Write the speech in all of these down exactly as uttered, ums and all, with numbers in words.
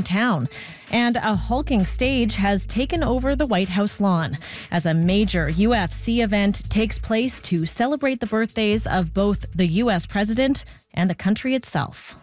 hometown. And a hulking stage has taken over the White House lawn as a major U F C event takes place to celebrate the birthdays of both the U S president and the country itself.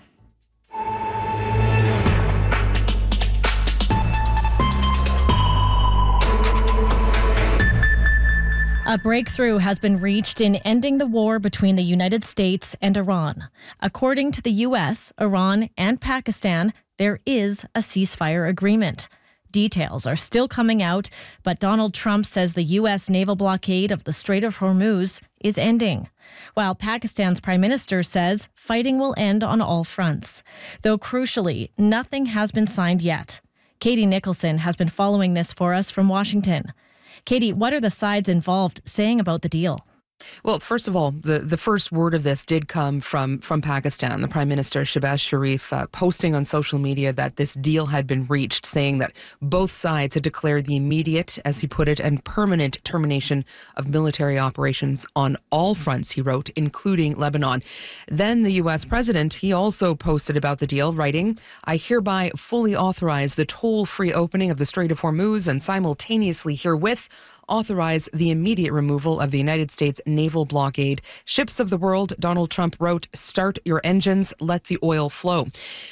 A breakthrough has been reached in ending the war between the United States and Iran. According to the U S, Iran, and Pakistan, there is a ceasefire agreement. Details are still coming out, but Donald Trump says the U S naval blockade of the Strait of Hormuz is ending, while Pakistan's prime minister says fighting will end on all fronts. Though crucially, nothing has been signed yet. Katie Nicholson has been following this for us from Washington. Katie, what are the sides involved saying about the deal? Well, first of all, the, the first word of this did come from, from Pakistan. The Prime Minister, Shehbaz Sharif, uh, posting on social media that this deal had been reached, saying that both sides had declared the immediate, as he put it, and permanent termination of military operations on all fronts, he wrote, including Lebanon. Then the U S president, he also posted about the deal, writing, "I hereby fully authorize the toll-free opening of the Strait of Hormuz and simultaneously herewith authorize the immediate removal of the United States naval blockade. Ships of the world," Donald Trump wrote, "start your engines, let the oil flow."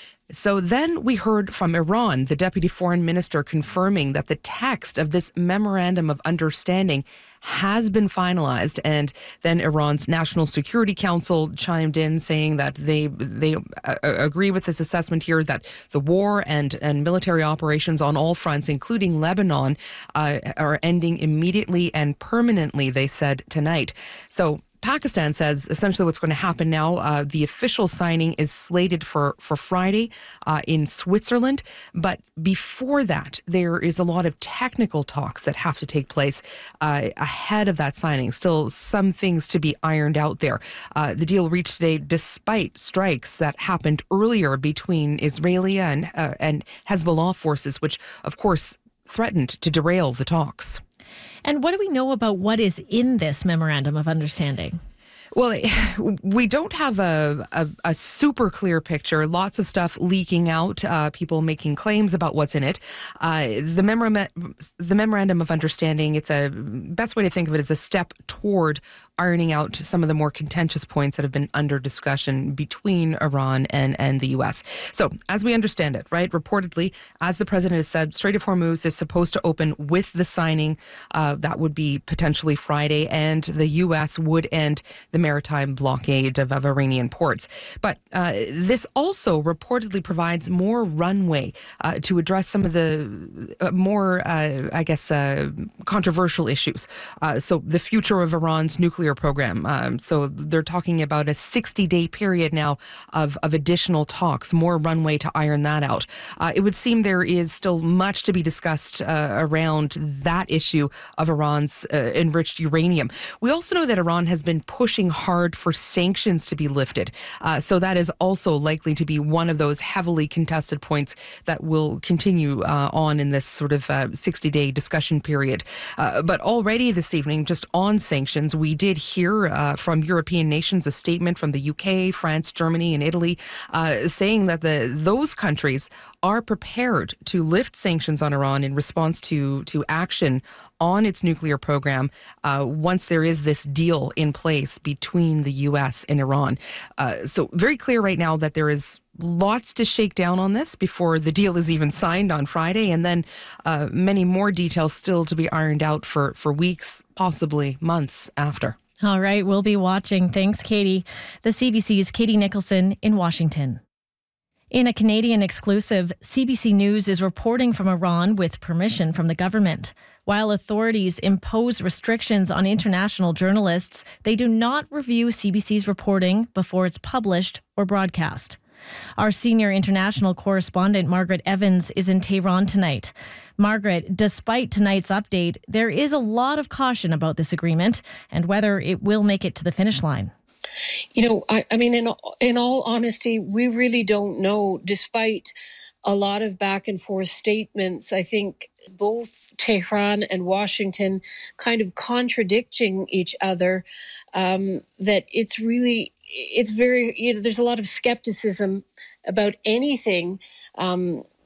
So then we heard from Iran, the deputy foreign minister, confirming that the text of this memorandum of understanding has been finalized. And then Iran's National Security Council chimed in, saying that they they uh, agree with this assessment here, that the war and, and military operations on all fronts, including Lebanon, uh, are ending immediately and permanently, they said tonight. So Pakistan says essentially what's going to happen now, uh, the official signing is slated for, for Friday uh, in Switzerland. But before that, there is a lot of technical talks that have to take place uh, ahead of that signing. Still some things to be ironed out there. Uh, the deal reached today despite strikes that happened earlier between Israeli and, uh, and Hezbollah forces, which, of course, threatened to derail the talks. And what do we know about what is in this memorandum of understanding? Well, we don't have a, a, a super clear picture. Lots of stuff leaking out, uh, people making claims about what's in it. Uh, the, memora- the memorandum of understanding, it's a best way to think of it as a step toward ironing out some of the more contentious points that have been under discussion between Iran and, and the U S. So, as we understand it, right, reportedly, as the president has said, Strait of Hormuz is supposed to open with the signing. Uh, that would be potentially Friday, and the U S would end the maritime blockade of, of Iranian ports. But uh, this also reportedly provides more runway uh, to address some of the uh, more, uh, I guess, uh, controversial issues. Uh, so, the future of Iran's nuclear program. Um, so they're talking about a sixty-day period now of, of additional talks, more runway to iron that out. Uh, it would seem there is still much to be discussed uh, around that issue of Iran's uh, enriched uranium. We also know that Iran has been pushing hard for sanctions to be lifted. Uh, so that is also likely to be one of those heavily contested points that will continue uh, on in this sort of uh, sixty-day discussion period. Uh, but already this evening, just on sanctions, we did hear uh, from European nations a statement from the U K, France, Germany, and Italy uh, saying that the those countries are prepared to lift sanctions on Iran in response to, to action on its nuclear program uh, once there is this deal in place between the U S and Iran. Uh, so very clear right now that there is lots to shake down on this before the deal is even signed on Friday, and then uh, many more details still to be ironed out for, for weeks, possibly months after. All right, we'll be watching. Thanks, Katie. The C B C's Katie Nicholson in Washington. In a Canadian exclusive, C B C News is reporting from Iran with permission from the government. While authorities impose restrictions on international journalists, they do not review C B C's reporting before it's published or broadcast. Our senior international correspondent, Margaret Evans, is in Tehran tonight. Margaret, despite tonight's update, there is a lot of caution about this agreement and whether it will make it to the finish line. You know, I, I mean, in, in all honesty, we really don't know, despite a lot of back and forth statements. I think both Tehran and Washington kind of contradicting each other, um, that it's really, it's very, you know, there's a lot of skepticism about anything um,